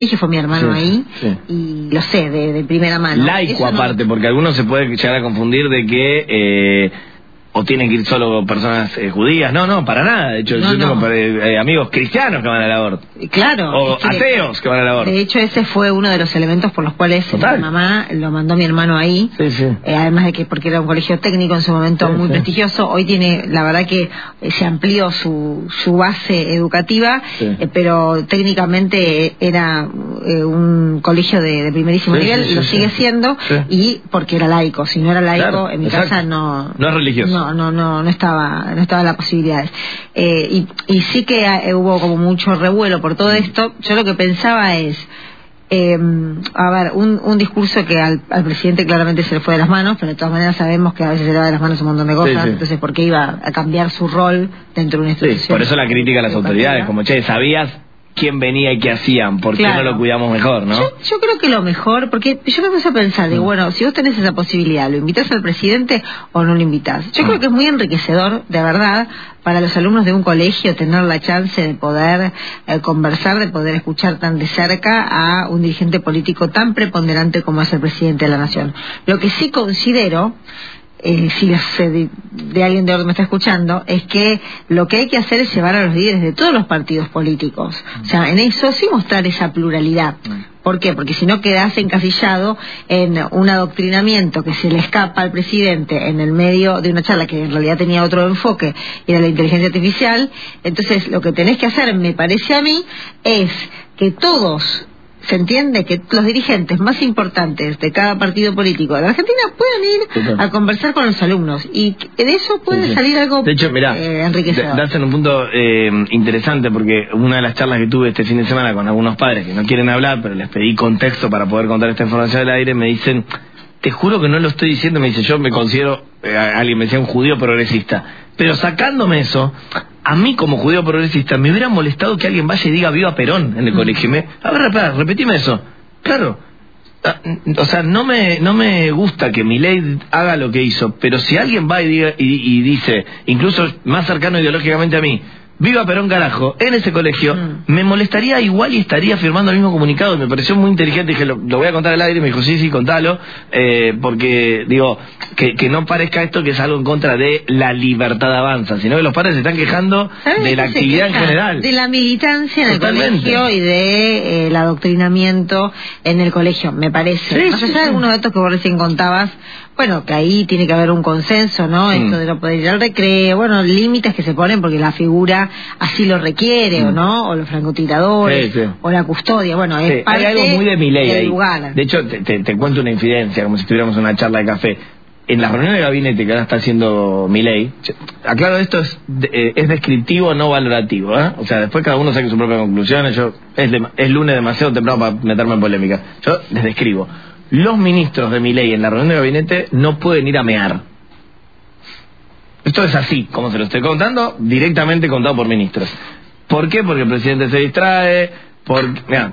que fue mi hermano ahí, y lo sé de primera mano. Laico aparte, porque algunos se puede llegar a confundir de que o tienen que ir solo personas judías. No, para nada. De hecho, yo tengo amigos cristianos que van al aborto. Claro. O ateos que van al aborto. De hecho, ese fue uno de los elementos por los cuales mi mamá lo mandó a mi hermano ahí. Además de que porque era un colegio técnico en su momento muy prestigioso. Hoy tiene, la verdad que se amplió su base educativa, pero técnicamente era un colegio de primerísimo nivel, lo sigue siendo, y porque era laico. Si no era laico, en mi casa no es religioso. No estaba la posibilidad. Y sí que hubo como mucho revuelo por todo esto. Yo lo que pensaba es, a ver, un discurso que al presidente claramente se le fue de las manos, pero de todas maneras sabemos que a veces se le va de las manos un montón de cosas, entonces ¿por qué iba a cambiar su rol dentro de una institución? Por eso la crítica a las autoridades, como, ¿sabías quién venía y qué hacían? ¿Por qué no lo cuidamos mejor, no? Yo creo que lo mejor, porque yo me puse a pensar, digo, bueno, si vos tenés esa posibilidad, ¿lo invitás al presidente o no lo invitás? Yo creo que es muy enriquecedor, de verdad, para los alumnos de un colegio tener la chance de poder conversar, de poder escuchar tan de cerca a un dirigente político tan preponderante como es el presidente de la Nación. Lo que sí considero, si de alguien de orden me está escuchando, es que lo que hay que hacer es llevar a los líderes de todos los partidos políticos. O sea, en eso sí mostrar esa pluralidad. ¿Por qué? Porque si no quedás encasillado en un adoctrinamiento que se le escapa al presidente en el medio de una charla que en realidad tenía otro enfoque, y era la inteligencia artificial. Entonces lo que tenés que hacer, me parece a mí, es que todos, se entiende que los dirigentes más importantes de cada partido político de la Argentina pueden ir a conversar con los alumnos, y de eso puede salir algo de hecho, mirá, enriquecedor. Das en un punto interesante, porque una de las charlas que tuve este fin de semana con algunos padres que no quieren hablar, pero les pedí contexto para poder contar esta información al aire, me dicen, te juro que no lo estoy diciendo, me dice, yo me considero, alguien me decía, un judío progresista, pero sacándome eso, a mí como judío progresista me hubiera molestado que alguien vaya y diga viva Perón en el colegio. A ver, repetime eso. Claro, o sea, no me gusta que Milei haga lo que hizo, pero si alguien va y dice, incluso más cercano ideológicamente a mí, viva Perón carajo, en ese colegio, me molestaría igual y estaría firmando el mismo comunicado. Me pareció muy inteligente, dije, lo voy a contar al aire, me dijo, sí, contalo, porque, digo, que no parezca esto que es algo en contra de la libertad avanza, sino que los padres se están quejando de la actividad en general. De la militancia en el colegio y de el adoctrinamiento en el colegio, me parece. Más allá de algunos datos que vos recién contabas, bueno, que ahí tiene que haber un consenso, ¿no? Esto de no poder ir al recreo, bueno, límites que se ponen porque la figura así lo requiere, o no, o los francotiradores, o la custodia, bueno, es parte hay algo muy de Milei ahí. Lugar. De hecho, te cuento una infidencia, como si estuviéramos en una charla de café. En la reunión de gabinete que ahora está haciendo Milei, aclaro, esto es descriptivo, no valorativo, ¿eh? O sea, después cada uno saque sus propias conclusiones. Es lunes demasiado temprano para meterme en polémica. Yo les describo. Los ministros de Milei en la reunión de gabinete no pueden ir a mear. Esto es así, como se lo estoy contando, directamente contado por ministros. ¿Por qué? Porque el presidente se distrae, mirá,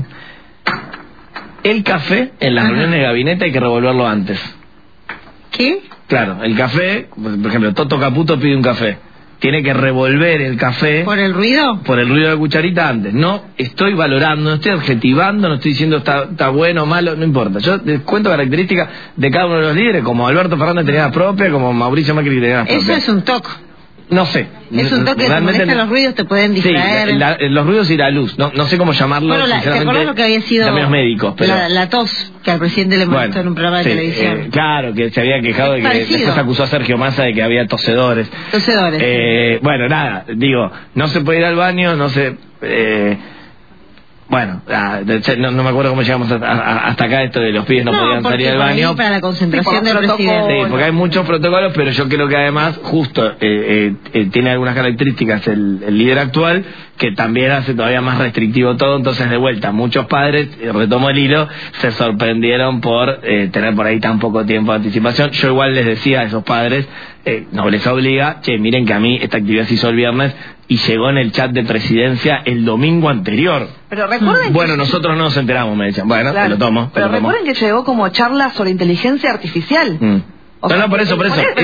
el café en las reuniones de gabinete hay que revolverlo antes. ¿Qué? Claro, el café, por ejemplo, Toto Caputo pide un café. Tiene que revolver el café. ¿Por el ruido? Por el ruido de la cucharita antes. No estoy valorando, no estoy adjetivando, no estoy diciendo está bueno o malo, no importa. Yo les cuento características de cada uno de los líderes, como Alberto Fernández tenía la propia, como Mauricio Macri tenía la propia. Eso es un toque. No sé. Es un toque que te molesta, los ruidos te pueden distraer. Sí, los ruidos y la luz. No sé cómo llamarlo. Bueno, ¿te acuerdas lo que había sido términos médicos? Pero la tos que al presidente le molestó en un programa de televisión? Claro, que se había quejado de que después acusó a Sergio Massa de que había tosedores. Bueno, nada, digo, no se puede ir al baño, no se... Bueno, no me acuerdo cómo llegamos hasta acá, esto de los pibes no podían salir del baño. Para la concentración del presidente. Sí, porque hay muchos protocolos, pero yo creo que además justo tiene algunas características el líder actual que también hace todavía más restrictivo todo. Entonces, de vuelta, muchos padres, retomo el hilo, se sorprendieron por tener por ahí tan poco tiempo de anticipación. Yo igual les decía a esos padres, no les obliga, miren que a mí esta actividad se hizo el viernes y llegó en el chat de presidencia el domingo anterior. Pero recuerden bueno, nosotros no nos enteramos, me decían. Bueno, claro, te lo tomo. Pero recuerden que llegó como charla sobre inteligencia artificial. Por eso.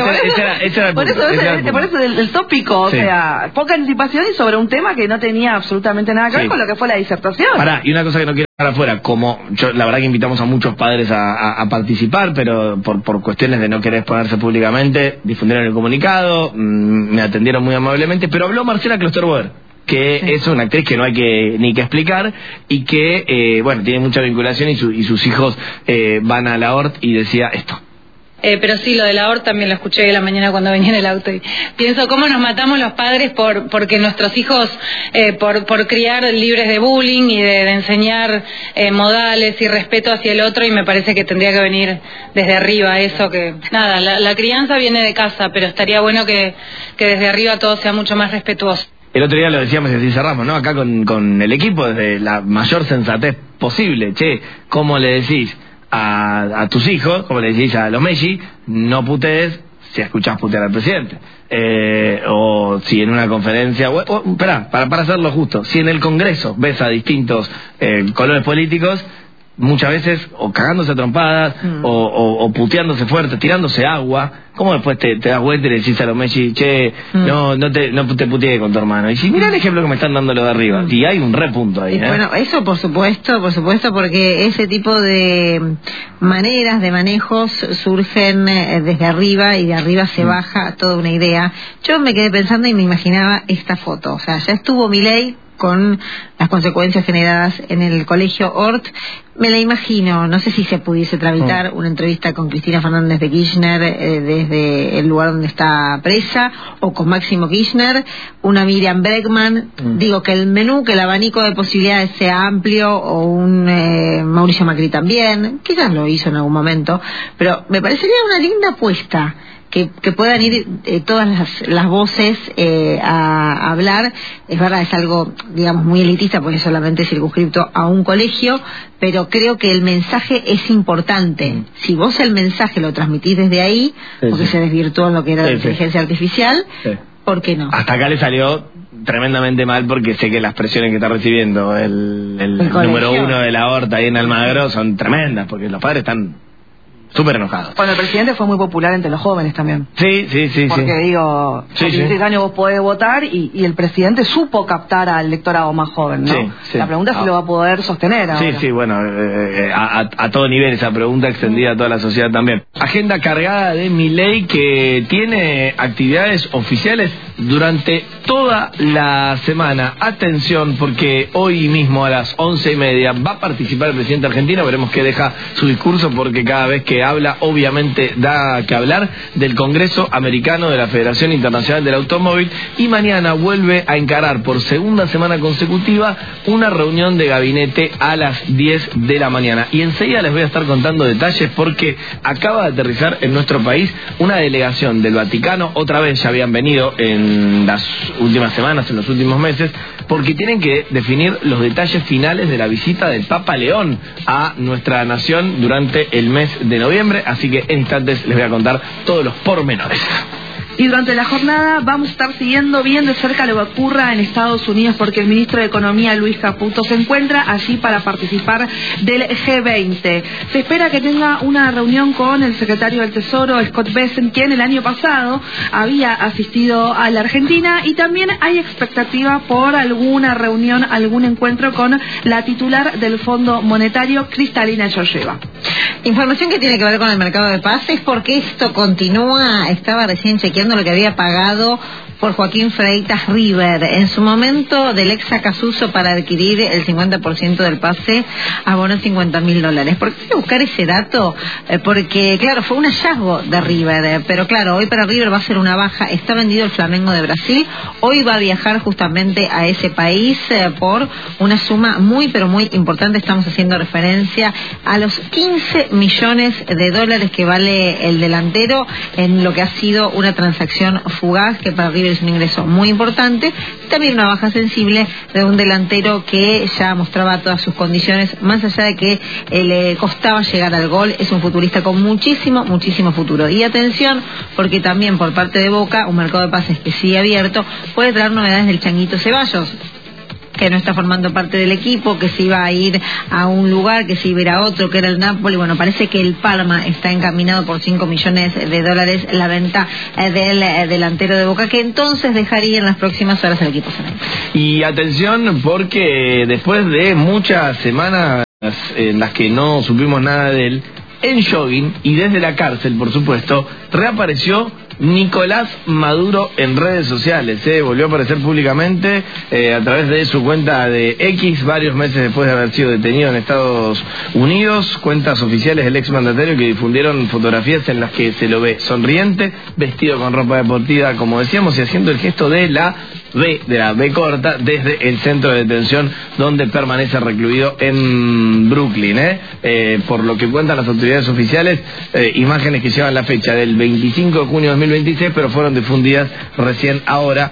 Por eso el tópico, o sea, poca anticipación y sobre un tema que no tenía absolutamente nada que ver con lo que fue la disertación. Y una cosa que no quiero dejar afuera, como la verdad que invitamos a muchos padres a participar, pero por cuestiones de no querer exponerse públicamente, difundieron el comunicado, me atendieron muy amablemente, pero habló Marcela Klosterboer, que es una actriz que no hay ni que explicar y que, tiene mucha vinculación y sus hijos van a la ORT y decía esto. Pero sí, lo de la ORT también lo escuché hoy en la mañana cuando venía en el auto y pienso cómo nos matamos los padres porque nuestros hijos, por criar libres de bullying y de enseñar modales y respeto hacia el otro, y me parece que tendría que venir desde arriba eso, que nada, la crianza viene de casa, pero estaría bueno que desde arriba todo sea mucho más respetuoso. El otro día lo decíamos y así cerramos, ¿no? Acá con el equipo desde la mayor sensatez posible. ¿Cómo le decís a tus hijos, como le decís a los Messi, no putees si escuchás putear al presidente? O si en una conferencia, para hacerlo justo, si en el Congreso ves a distintos colores políticos, muchas veces o cagándose a trompadas o puteándose fuerte, tirándose agua, ¿cómo después te das vuelta y le decís a los Messi, no te putees con tu hermano? Y si mira el ejemplo que me están dando lo de arriba, y hay un repunto ahí, Bueno, eso por supuesto, porque ese tipo de maneras de manejos surgen desde arriba y de arriba se baja toda una idea. Yo me quedé pensando y me imaginaba esta foto, o sea, ya estuvo Milei con las consecuencias generadas en el colegio Ort. Me la imagino, no sé si se pudiese tramitar una entrevista con Cristina Fernández de Kirchner desde el lugar donde está presa, o con Máximo Kirchner, una Miriam Bregman. Digo, que el menú, que el abanico de posibilidades sea amplio, o un Mauricio Macri también, que ya lo hizo en algún momento, pero me parecería una linda apuesta que puedan ir todas las voces a hablar. Es verdad, es algo, digamos, muy elitista porque es solamente circunscripto a un colegio, pero creo que el mensaje es importante. Si vos el mensaje lo transmitís desde ahí, porque se desvirtuó en lo que era la inteligencia artificial, ¿por qué no? Hasta acá le salió tremendamente mal, porque sé que las presiones que está recibiendo el número 1 de la Horta ahí en Almagro son tremendas, porque los padres están súper enojados. Bueno, el presidente fue muy popular entre los jóvenes también. Sí. Porque digo, a 16 años vos podés votar y el presidente supo captar al electorado más joven, ¿no? La pregunta es si lo va a poder sostener ahora. Bueno, a todo nivel esa pregunta extendida a toda la sociedad también. Agenda cargada de Milei, que tiene actividades oficiales durante toda la semana. Atención, porque hoy mismo a las 11:30 va a participar el presidente argentino. Veremos qué deja su discurso, porque cada vez que habla, obviamente da que hablar del Congreso Americano de la Federación Internacional del Automóvil, y mañana vuelve a encarar por segunda semana consecutiva una reunión de gabinete a las 10 de la mañana. Y enseguida les voy a estar contando detalles, porque acaba de aterrizar en nuestro país una delegación del Vaticano. Otra vez ya habían venido en las últimas semanas, en los últimos meses, porque tienen que definir los detalles finales de la visita del Papa León a nuestra nación durante el mes de noviembre, así que en instantes les voy a contar todos los pormenores. Y durante la jornada vamos a estar siguiendo bien de cerca lo que ocurra en Estados Unidos, porque el ministro de Economía, Luis Caputo, se encuentra allí para participar del G20. Se espera que tenga una reunión con el secretario del Tesoro, Scott Bessent, quien el año pasado había asistido a la Argentina, y también hay expectativa por alguna reunión, algún encuentro con la titular del Fondo Monetario, Kristalina Georgieva. Información que tiene que ver con el mercado de pases, porque esto continúa. Estaba recién chequeando lo que había pagado por Joaquín Freitas River. En su momento, del ex Acasuso, para adquirir el 50% del pase, abonó $50.000. ¿Por qué buscar ese dato? Porque, claro, fue un hallazgo de River, pero claro, hoy para River va a ser una baja. Está vendido el Flamengo de Brasil. Hoy va a viajar justamente a ese país por una suma muy, pero muy importante. Estamos haciendo referencia a los $15 millones que vale el delantero, en lo que ha sido una transacción fugaz, que para River es un ingreso muy importante. También una baja sensible de un delantero que ya mostraba todas sus condiciones, más allá de que le costaba llegar al gol. Es un futbolista con muchísimo futuro. Y atención, porque también por parte de Boca, un mercado de pases que sigue abierto, puede traer novedades del Changuito Ceballos. que no está formando parte del equipo, que se iba a ir a un lugar, que se iba a ir a otro, que era el Napoli. Bueno, parece que el Parma está encaminado por $5 millones la venta del delantero de Boca, que entonces dejaría en las próximas horas el equipo Cementos. Y atención, porque después de muchas semanas en las que no supimos nada de él, en jogging y desde la cárcel, por supuesto, reapareció Nicolás Maduro en redes sociales. Volvió a aparecer públicamente a través de su cuenta de X, varios meses después de haber sido detenido en Estados Unidos. Cuentas oficiales del exmandatario que difundieron fotografías en las que se lo ve sonriente, vestido con ropa deportiva, como decíamos, y haciendo el gesto de la B corta, desde el centro de detención donde permanece recluido en Brooklyn. Por lo que cuentan las autoridades oficiales, imágenes que llevan la fecha del 25 de junio de 2026, pero fueron difundidas recién ahora.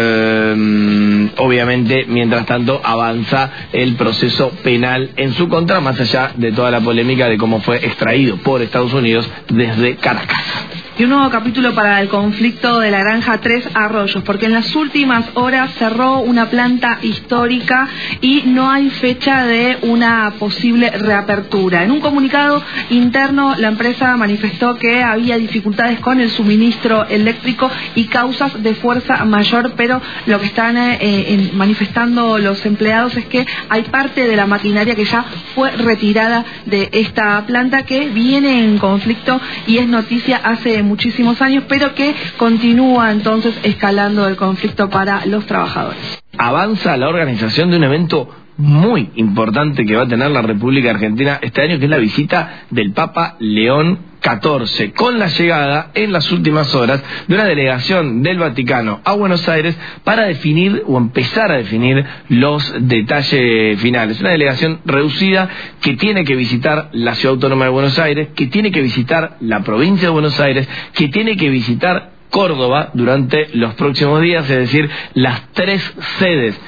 Obviamente, mientras tanto, avanza el proceso penal en su contra, más allá de toda la polémica de cómo fue extraído por Estados Unidos desde Caracas. Y un nuevo capítulo para el conflicto de la Granja Tres Arroyos, porque en las últimas horas cerró una planta histórica y no hay fecha de una posible reapertura. En un comunicado interno, la empresa manifestó que había dificultades con el suministro eléctrico y causas de fuerza mayor, pero lo que están manifestando los empleados es que hay parte de la maquinaria que ya fue retirada de esta planta, que viene en conflicto y es noticia hace muchísimos años, pero que continúa entonces escalando el conflicto para los trabajadores. Avanza la organización de un evento muy importante que va a tener la República Argentina este año, que es la visita del Papa León XIV, con la llegada en las últimas horas de una delegación del Vaticano a Buenos Aires para definir o empezar a definir los detalles finales. Una delegación reducida que tiene que visitar la Ciudad Autónoma de Buenos Aires, que tiene que visitar la provincia de Buenos Aires, que tiene que visitar Córdoba durante los próximos días, es decir, las 3 sedes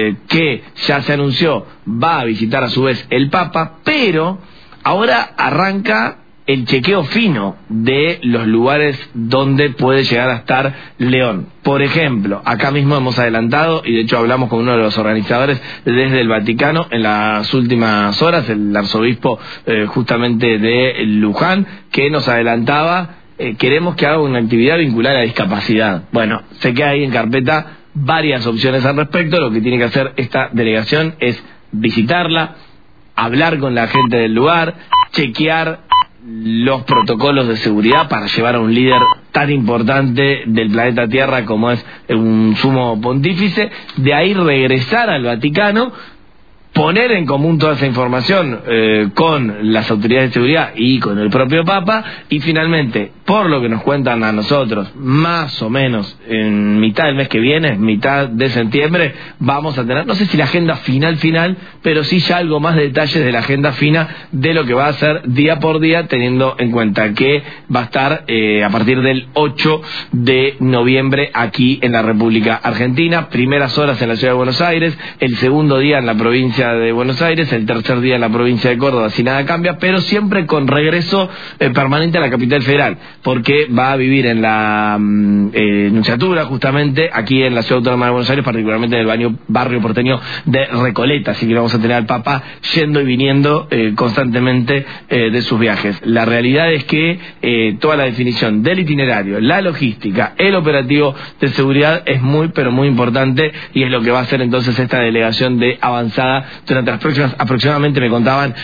que ya se anunció va a visitar a su vez el Papa, pero ahora arranca el chequeo fino de los lugares donde puede llegar a estar León. Por ejemplo, acá mismo hemos adelantado, y de hecho hablamos con uno de los organizadores desde el Vaticano en las últimas horas, el arzobispo justamente de Luján, que nos adelantaba, queremos que haga una actividad vinculada a la discapacidad. Bueno, se queda ahí en carpeta varias opciones al respecto. Lo que tiene que hacer esta delegación es visitarla, hablar con la gente del lugar, chequear los protocolos de seguridad para llevar a un líder tan importante del planeta Tierra como es un sumo pontífice, de ahí regresar al Vaticano, poner en común toda esa información con las autoridades de seguridad y con el propio Papa, y finalmente, por lo que nos cuentan a nosotros, más o menos en mitad del mes que viene, mitad de septiembre, vamos a tener, no sé si la agenda final, pero sí ya algo más de detalles de la agenda fina de lo que va a ser día por día, teniendo en cuenta que va a estar a partir del 8 de noviembre aquí en la República Argentina, primeras horas en la Ciudad de Buenos Aires, el segundo día en la provincia de Buenos Aires, el tercer día en la provincia de Córdoba, si nada cambia, pero siempre con regreso permanente a la capital federal, porque va a vivir en la nunciatura justamente aquí en la Ciudad Autónoma de Buenos Aires, particularmente en el barrio porteño de Recoleta, así que vamos a tener al Papa yendo y viniendo constantemente de sus viajes. La realidad es que toda la definición del itinerario, la logística, el operativo de seguridad es muy, pero muy importante, y es lo que va a hacer entonces esta delegación de avanzada durante las próximas, aproximadamente me contaban,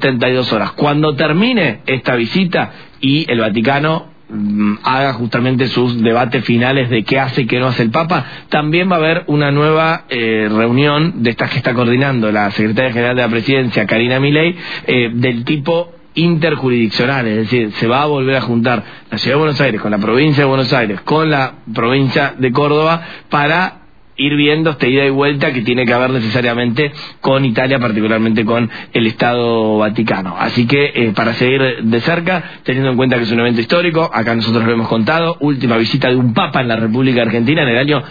72 horas. Cuando termine esta visita y el Vaticano haga justamente sus debates finales de qué hace y qué no hace el Papa, también va a haber una nueva reunión de estas que está coordinando la Secretaria General de la Presidencia, Karina Milei, del tipo interjurisdiccional, es decir, se va a volver a juntar la Ciudad de Buenos Aires con la provincia de Buenos Aires, con la provincia de Córdoba, para ir viendo esta ida y vuelta que tiene que haber necesariamente con Italia, particularmente con el Estado Vaticano. Así que para seguir de cerca, teniendo en cuenta que es un evento histórico, acá nosotros lo hemos contado, última visita de un Papa en la República Argentina en el año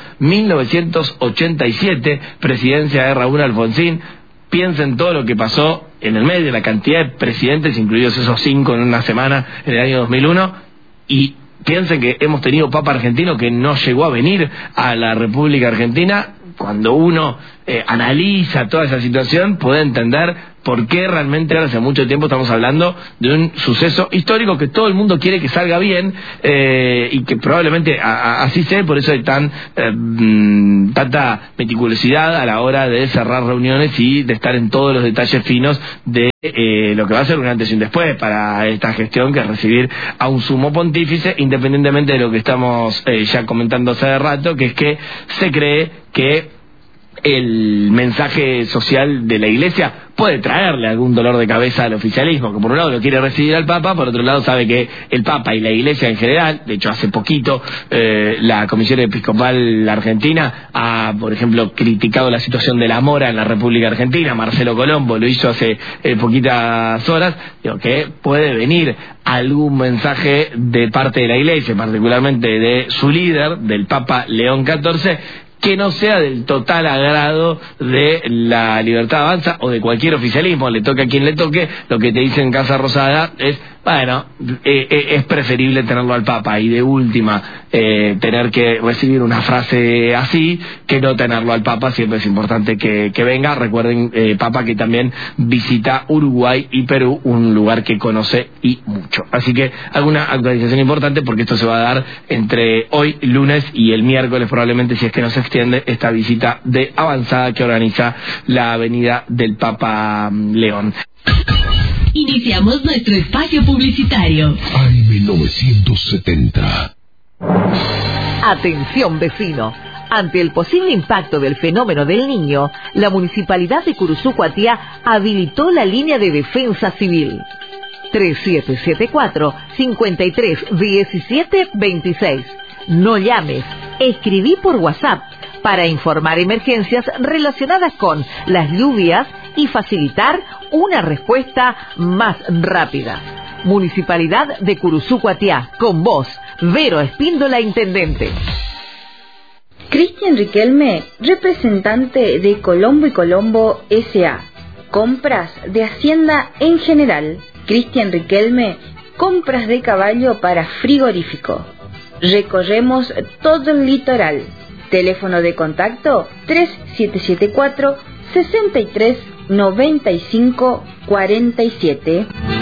1987, presidencia de Raúl Alfonsín. Piensen todo lo que pasó en el medio, la cantidad de presidentes, incluidos esos 5 en una semana en el año 2001, y piensen que hemos tenido Papa argentino que no llegó a venir a la República Argentina. Cuando uno analiza toda esa situación, puede entender por qué realmente hace mucho tiempo estamos hablando de un suceso histórico que todo el mundo quiere que salga bien, y que probablemente así sea. Por eso hay tanta meticulosidad a la hora de cerrar reuniones y de estar en todos los detalles finos de lo que va a ser un antes y un después para esta gestión, que es recibir a un sumo pontífice, independientemente de lo que estamos ya comentando hace rato, que es que se cree que el mensaje social de la Iglesia puede traerle algún dolor de cabeza al oficialismo, que por un lado lo quiere recibir al Papa, por otro lado sabe que el Papa y la Iglesia en general, de hecho hace poquito la Comisión Episcopal Argentina ha, por ejemplo, criticado la situación de la mora en la República Argentina. Marcelo Colombo lo hizo hace poquitas horas. Digo, que puede venir algún mensaje de parte de la Iglesia, particularmente de su líder, del Papa León XIV, que no sea del total agrado de la Libertad Avanza o de cualquier oficialismo. Le toque a quien le toque. Lo que te dice en Casa Rosada es, bueno, es preferible tenerlo al Papa y de última tener que recibir una frase así que no tenerlo al Papa. Siempre es importante que venga. Recuerden, Papa que también visita Uruguay y Perú, un lugar que conoce y mucho. Así que alguna actualización importante, porque esto se va a dar entre hoy, lunes, y el miércoles probablemente, si es que no se extiende esta visita de avanzada que organiza la Avenida del Papa León. Iniciamos nuestro espacio publicitario. AM 970. Atención, vecino. Ante el posible impacto del fenómeno del Niño, la Municipalidad de Curuzú Cuatiá habilitó la línea de defensa civil 3774-531726. No llames, escribí por WhatsApp para informar emergencias relacionadas con las lluvias y facilitar una respuesta más rápida. Municipalidad de Curuzú Cuatiá, con vos, Vero Espíndola, intendente. Cristian Riquelme, representante de Colombo y Colombo S.A. Compras de Hacienda en general. Cristian Riquelme, compras de caballo para frigorífico. Recorremos todo el litoral. Teléfono de contacto 3774 63 95 47.